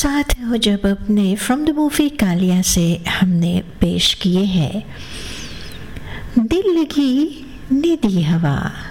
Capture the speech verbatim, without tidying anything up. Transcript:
साथ हो जब अपने फ्रॉम द मूवी कालिया से हमने पेश किए हैं दिल लगी ने दी हवा।